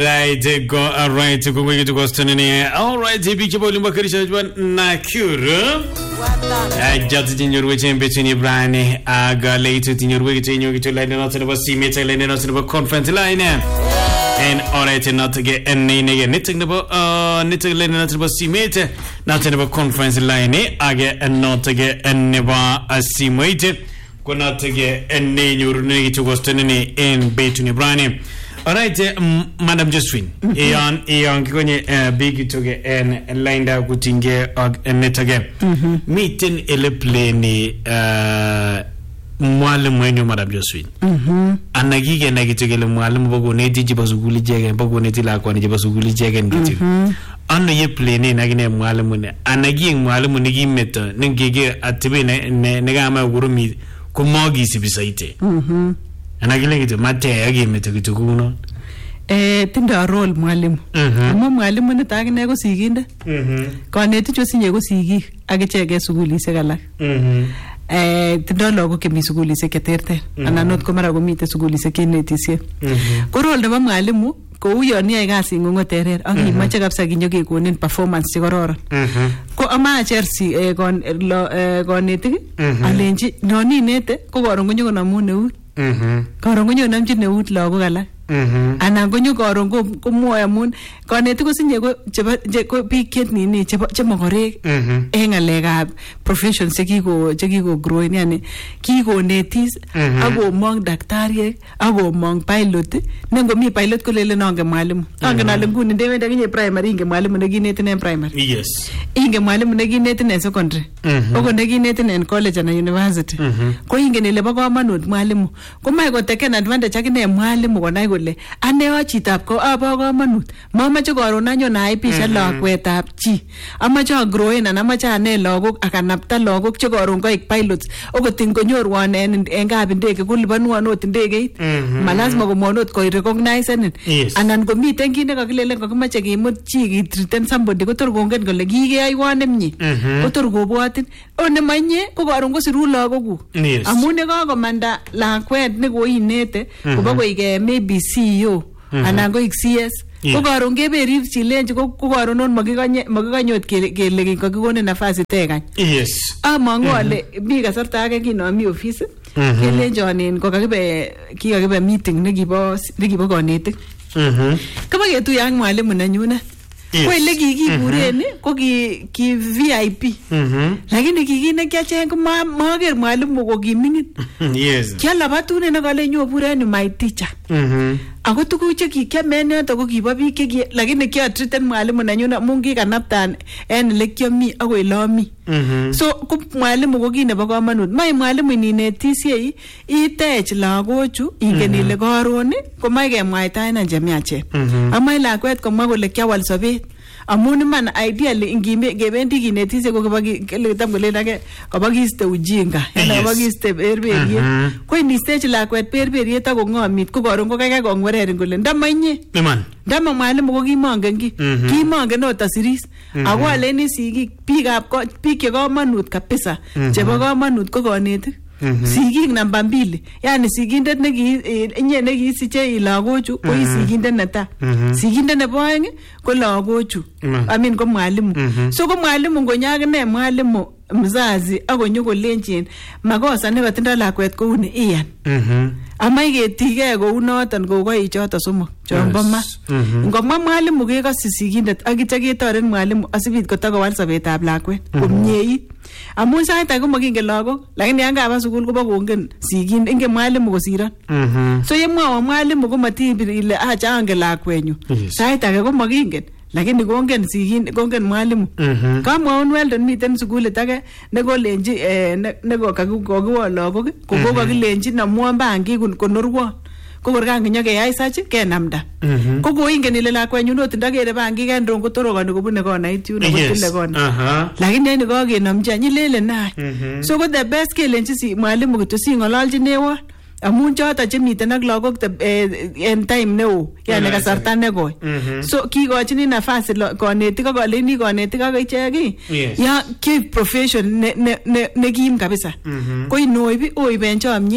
Right, go alright, go wait to go stunning. Alright, if you believe what Christian Nakura. I just in your way between your brand. I got later in your way to let us know see me telling us about conference line. And alright, not to get any knitting about knitting letting us about see me, nothing about conference line. I get and not to get and never a see mate. Go not to get any your need to go stunning in between your brand. Alright, Madam Josephine. Eon kwenye big toge en linda kutinge netage. Meeting ele plane mwalimu wenyu Madam Josephine. Anagige nagitegele mwalimu bago neti jibasuguli jegen bago neti la kwa jibasuguli jegen gitu. Ano ye plane nagine mwalimu ne. Anagige mwalimu nigi meto ngige atibe nega ama gurumi kumogi sibisaite. Anagile gitu mate agi meto gitu kuno. Tindo role mwalimu. Ama mwalimu ne tagine ko siginde. Koneti cho sinye ko sigik akicheke sugulisiek alak. Tindo lagok kemi sugulisiek cheterter. Anan not ko mara komite sugulisiek kinetisie. Ko role nebo mwalimu ko yon iyae kasit ng'ung terer ak imache kabisa kinyokekonin performance chekororon. Ko ama chersi konetik alenji non inete ko koron konyokonamun eut. Koron konyokonamchin eut lagok alak. Anan konyo koron komwoe amun konetik kosinye ko biik chetnini chemakorek en ng'alekab professions chekiko grow yani kikonetis akomong daktariek akomong pilot ne ngomi pilot kolelen ange mwalimu angen ale nguni ndewende kinye primary inge mwalimu nekinetin en primary yes inge mwalimu nekinetin en secondary oko nekinetin en college and university ko ingen ile bo komonut mwalimu komoe koteken advantage akine mwalimu konai kole ane chitab ko abo komonut mamache koron anyon aipisha lakwetab chi amache agrowen anan amache ane lagok akanapta lagok che koron koik pilots okotin konyorwan en kabindege kulipanwan ot ndegeit malazima komonot ko recognize anan komiten kit nekakilelen kokimache kimut chi kitreaten somebody kotor kongen kole kikeyaiwan nemie kotor kobwotin onemanye ko koron kosiru lagokuk amun nekakomanda lakwet nekoinete kobo koik maybe CEO anan koik CS ko koron keberir chilenji ko koron non makikanyot kele kakikonin nafasi tekany yes amangu ale mi kasarta age kinami office kelenjonen ko kikakibe meeting nekibo konetik kaba ketuye ak mwalimu nenyunet ko ile kikiburen ko ki VIP lakini kikine kiachen ko mager mwalimu ko kimingin yes kialabatune nekale nyoburen my teacher ako tuguk che kikiamen yoto ko kibo biik lakini kiatreten mwalimu nenyunet amun kikanaptan en ile kiami ako ilomi so ko mwalimu ko kit nebo komonut mai mwalimu ininetisie itech lagochu ingen ile koron komoe kemwaitaen chemiachen amai lakwet komwa kole kiawal sobet amun man ideally ngebendi kinetisie ko kitam kolen age kobakiste ujinga kobakiste berberiet ko inistech lakwet berberiet ak kong'omit ko koron ko kaikai kongwererin kole ndamanye ndama mwalimu ko kimongen kimongen ot asiris ako aleni sigik biik chekomonut kabisa chebo komonut ko konetik sigik namba 2 yani sigindet nekisiche lagochu ko sigindet netai sigindet nebo aeng ko lagochu amin ko mwalimu so ko mwalimu ngonyakine mwalimu mzazi akonyo kolenjin makosa nekatindo lakwet kouni iyan amai ketige kou noton kokoi choto somok chombo ma ngomwa mwalimu kekasi sigindet akitya ketoret mwalimu asibit kotakowal sobetab lakwet komyeit amun sait age makingen lagok lakini yan kaba sukul kobo kongen sigindet ingen mwalimu kosiron so yemwowo mwalimu komatibir ile acha ange lakwenyu sait age ko makingen lakini kongen sigindet kongen mwalimu kamwaun Weldon miten sukulit age nekolenji nekokakiwo lagok kokokilenji namwon bangi konorwon ko kor kanginyo keyai sachi kenamda ko koingen ile lakwenyu not ndakere bangi kendron kotorokani kobune konait yun kotile kona lakini en kakenamji anyilele nae so ko the best kelenji mwalimu kityo sing'ololjinewon amun choto chemiten ak lagok en time neo yani kasarta nekoi so kikochini nafasi konetik ak aleni konetik ak ichek ya ki profession ne kim kabisa ko inoibi oiben chomyet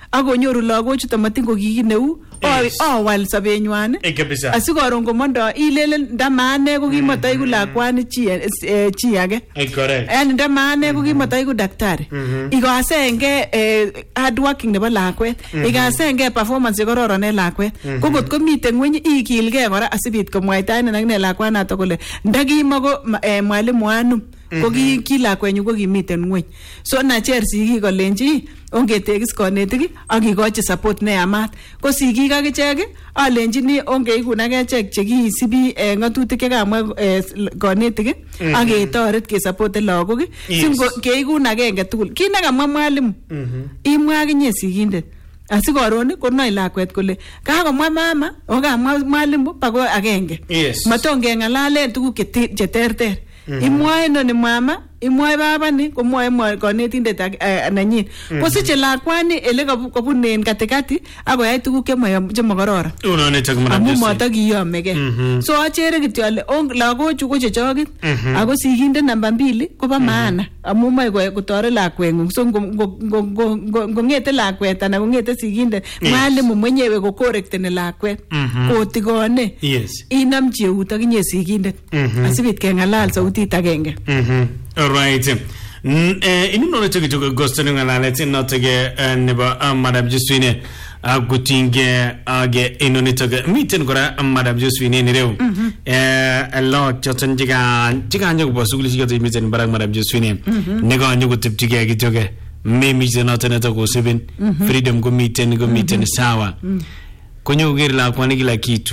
akonyoru lagochuto matin ko kikineu awal sobenywan asikoron komondo ilelen ndamane ko kimotaiku lakwani chi age yani ndamane ko kimotaiku daktari ikasenge hard working nebo lakwet ikasenge performance kororon en lakwet ko kot komiten ngweny ikilgei kora asibit komwaitainen akine lakwanato kole ndakimako mwalimu anum ko ki lakwenyu ko kimiten ngweny so nacher sigik kolenji ongetekis konetik akikochi support neyamat ko sigik akichek alenjini ongeikun akechek chekisibi ngatutik chekamwa konetik aketoret kesupport lagok singeikun agenge tugul kit nekamwa mwalimu imwa akinye sigindet asikoron konoe lakwet kole kakomwa mama okamwa mwalimu pako agenge matongengalalen tuguk cheterter imwae noni mama imwae baba ni komwae konetindet nanyin kosiche lakwani ele kabunen katikati akoyai tuguk chemokororon amu motakiyomege so achere kityo ale lagochu ko chechoket ako sigindet namba 2 kobo maana amu moe kotoret lakwengung so ngongete lakwet anan kongete sigindet mwalimu mwenyewe ko correctene lakwet kotikone inamchi eut akinye sigindet asibit kengalal sautit agenge. Alright. Inuno choko gostoni ngalalet notoge nebo Madam Josephine agutinge age inoni toge miten kora Madam Josephine ni rew a lot choton jiga nyogo bosuguli jiga miten barak Madam Josephine nego nyogo tiptige gitoge memi zenoten to go 7 freedom go miten sawa konyo ger la kwani kila kitu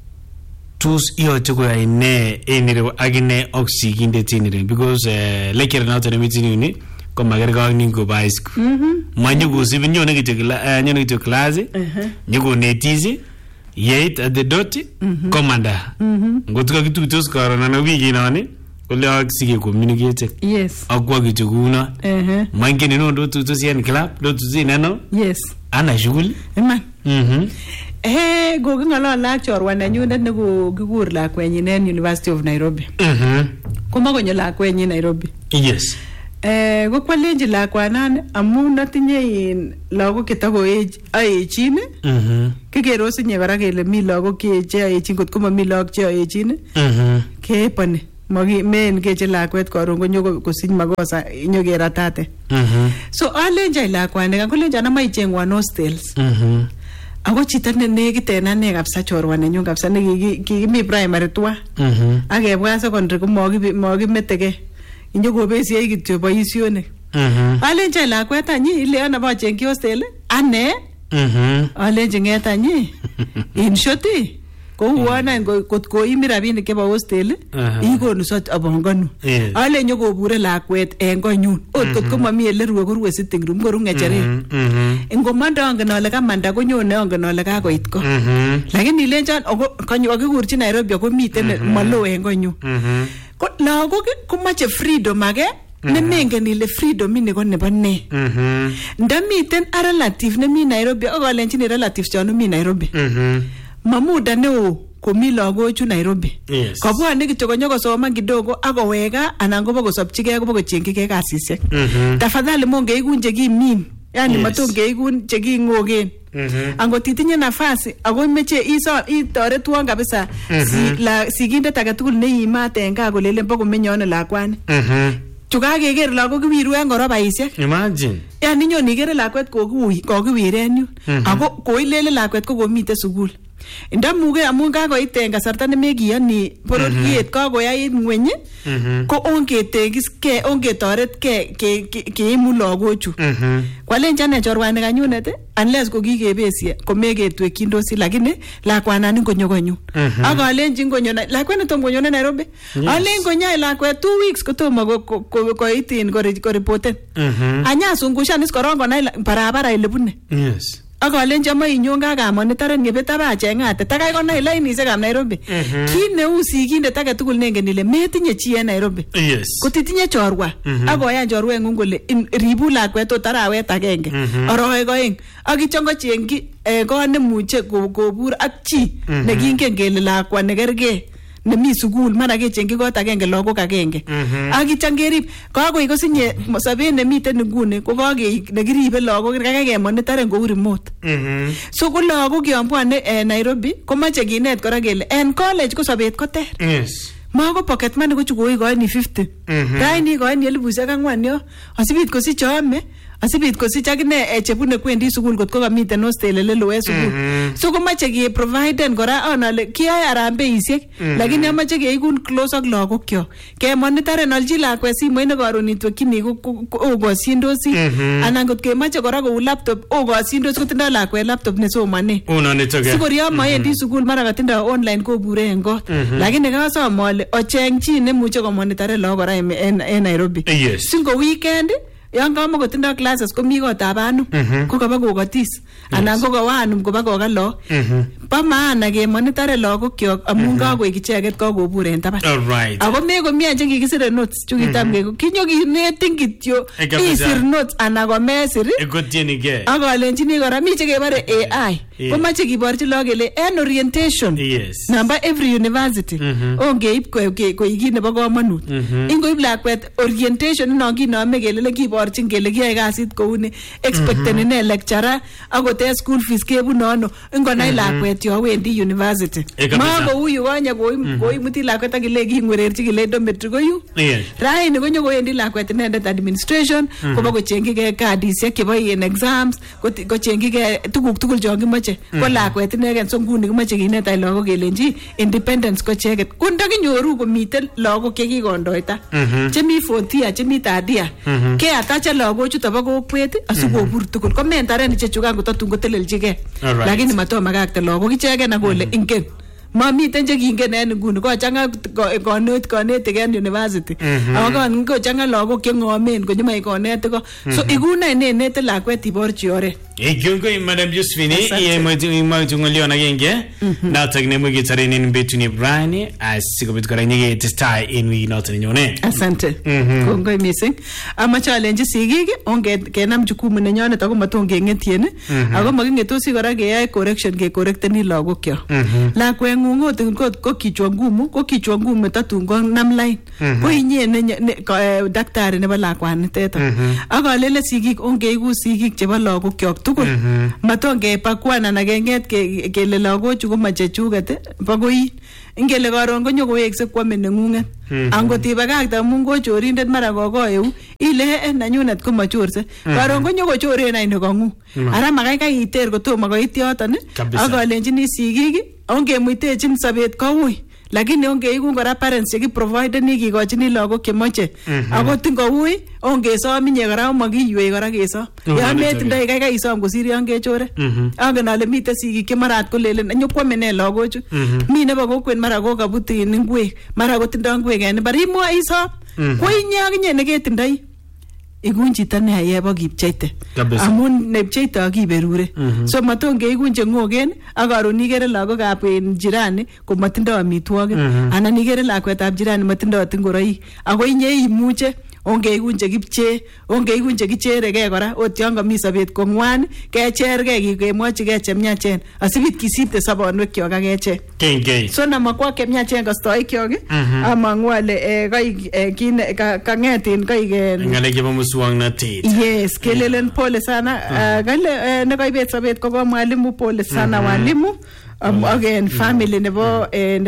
tus iyo choko ine enire agine oxygende tinire because lekere na tene mitini ni ko magerga ni go by school manyu sibin nyone gite class nyugo netizi yeit at the dot commander ngotuka kitu tus karona na wigi nani kole oxygen communicate agwa gitu kuna mangene no do tus yen club do tus inano ana shughuli go ngala chorwa nenyunet ne ko kikur lakwenyin en University of Nairobi koma konyo lakwenyin Nairobi ko kwalenji lakwanan amu natinye lagok kitako aechin kekerosinye kora kele mi lagok che aechin kot komo mi lagok che aechin kepone men keche lakwet koron konyo kosiny makosa nyokeratate so alenji lakwani kangolenji nama ichengwan hostels ako chito ne nekit en ane kabisa chorwa nenyun kabisa nekikimi primary twa akebwa secondary ko mokimetege inyokobesie kityo boisionik alenji lakwet anyi ile ana bachengki hostel ane alenji nget anyi in shoti kouana kot koimi rabinik chebo hostel ikonu sot abongonu ale nyokobure lakwet en konyun ot kot komami ele ruwe kurwe sitting room koru ngecheret ingomanda angen ale kamanda konyone angen ale kakoit ko lakini lenjan kakikurchi Nairobi ko miten malo en konyun ko lagok komache freedom age nemengen ile freedom ini ko nebo ne ndamiten a relative nemi Nairobi akalenjini relatives chonu mi Nairobi mamuda neo komi lagochu Nairobi kabwane kityo konyokosoman kidogo akoweka anan kobo kosopchige kobo kochengchige kasisiek tafadhali mongeikun chekimin yani matongeikun chekingogen angot itinye nafasi ako meche itoretwon kabisa sigindet age tugul neimat en gaa kolelen bo komenyone lakwani chukakeker lagok kiwiru en korobaisiek imagine yani nyoni ikere lakwet kokiwiren yun ako koilele lakwet ko komite sukul ndamuge amun kakoit en kasarta nemekiyoni bororiet kakoyait ngweny ko ongetekiske ongetoretke keimu lagochu kwalenji ane chorwani kanyunet unless ko kikebesie komeketwekindosi lakini lakwanan ingonyo konyun akalenji ngonyo lakwet tom konyone Nairobi alen konyai lakwet 2 weeks kotomo koitin koreporten anyasungushan is koron konai barabara ile bune akalenji ama inyon kakamonitaren ngebet abachengate takai konai lainisiekab Nairobi kit neu sigindet age tugul nengen ile metinye chi en Nairobi kotitinye chorwa akoyan chorwengung kole ribu lakwet ot arawet agenge aroek oeng akichongo chengki kot nemuche kobur ak chi nekingen kele lakwa nekerge nemi sukul mara kechengchi kot agenge lagok agenge akitya ngerib kakoi kosinye sobet nemiten nguni ko nekiribe lagok kakake monitoren kou remote so ko lagok yon bwane Nairobi komache kinet kora kele en college ko sobet ko ter mako pocket money ko chukoi koini 50 raini koini 4,000 yo asibit kosich ame asibit kosich akine chebune kwendi sukul kotko kamiten hostel lelo en sukul so komache ke providen kora onale kiyoe arambeisiek lakini amache keikun close ak lagokyok ke monitoren alchi lakwet simoit ne karon itwekyini okosindosi anan kot kemoche kora kou laptop okosindos kotindoi lakwet laptop nesomane sikor yon moendi sukul mara katindoi online kobure en kot lakini kasom ale ocheng chi nemuche komonitoren lagok kora en Nairobi singo weekend yon kamo kotindo classes komi kotab anum ko kaba kokatis anan ko kawanum koba kokalo pa maana ke monitore lagokyok amun kakoik icheket kakobur en taban ako me komi anje kikisire notes chukitam ke kinyo kinetin kityo isir notes anan ko mesir ekotienige akalenjini kora mi che kebare AI komache kiborchi lagok kele en orientation number every university ongeib koiki nebo komonut ingoib lakwet orientation no kinome kele kiborchin kele kiyoe kasit kouni expecteni ne lecturer akot school fees kebune ano ingonai lakwet yo wendi university mako huyu konye koimuti lakwet akile kingwererchi kile dormitory koyu raini konyo kowendi lakwet inendet administration koba kochengchige kadisiek chebo in exams kochengchige tuguk tugul chon kimoche ko lakwet inegen so nguni kimoche kinet ay lagok kelenji independence ko cheket kundakinyoru komiten lagok chekikondoita chemi 40 chemi 30 ke atacha lagochuto bo kokwet asikobur tugul komentaren ichechukan kotatun kotelelchige lakini matoma kakte lagok ichegen akole ingen mamiten che kingen en nguni ko changa konetik en university ako ko changa lagok che ngomen ko nyuma ikonet ko so iguna ne lakwet iborchi oret Ekyongo Madam Josephine imajungoliona genge natak ne mugi tarinin betuni Brian asikobit kora nyege testai in wi noton nyone asante kongo missing ama challenge sigik onge kenam jukumu nenyone tako matonge ngetien ako makingetosi kora keyae correction ke correcteni lagokyo lakwe ngungot ko kichwa ngumu tatun ko nam line ko inye daktari nebo lakwani teta akalele sigik onge iku sigik chebo lagokyo tugul matonge pakwana na genget kele lagochu ko machechuget bagoin ingele karon konyo kowekse kwame nengunget angot ibakakta amun ko chorindet mara kokoeu ile nanyunet ko machorse karon konyo kochoren aino kangu ara makai iter kotomo koit yoton akalenjini sigik onge muitechin sobet kowui lakini onge iku kora parents che kiprovide kikochini lagok chemoche ako tingo ui onge sominye kora makiywei kora keso ya metindoi kai isom kosir yon kechore angen ale mite sigik che marat kolelen nyokwame ne lagochu mi nebo kokwet mara ko kabutin ngwek mara kotindo ngwek en bar imwa isom ko inye akinye neketindoi igun chito ne ayebo kipcheite amun nepcheito kiberure so matonge igun che ngogen akaron igere lagokab jirani ko matindo amitwogik anan igere lakwetab jirani matindo tingoroi ako inye imuche onge igun che kipche onge igun che kicherege kora ot yon komi sobet kongwan kecherge kemwochi ge chemyachen asibit kisipte sobonwek kyok akeche kengei so namakwa kemyachen kastoik kyok amangwale kine kangetin ngale kibo muswangnatet yes kelelen pole sana kale ne kaibet sobet ko mwalimu pole sana walimu again family nebo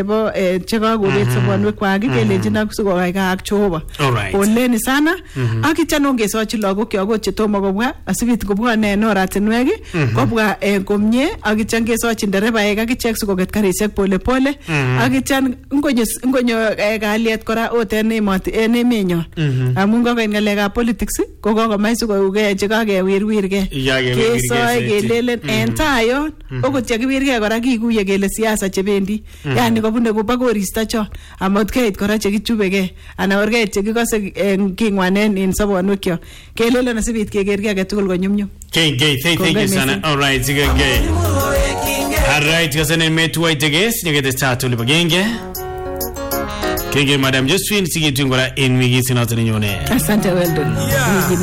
chekakobet sobonwek kwak kelenjin ak sikokaika ak Jehova poleni sana akichano ngesochi lagok kyok chetomo kobwa asibit kobwa en oratinwek kobwa komie akichan kesochi nderebaek akichek sikoket karisiek pole pole akichan ngonyo kalyet kora ot en emenyon amun kokoit ngalekab politics ko kokomach sikouge chekakewirwirge kesoe kelelen en tayon okot chekiwirge kora kuye kele siasa chebendi yani kobune koba koristo chon amot keit kora chekichubege ana orkeit chekikose kingwanen in sobonwekyo kelele nasibit kegerge age tugul konyumnyum thank you sana all right kasane metwaiteges nyegete tatu libagenge kenge Madam Josephine sigitungora in migi sinatani nyone asante well done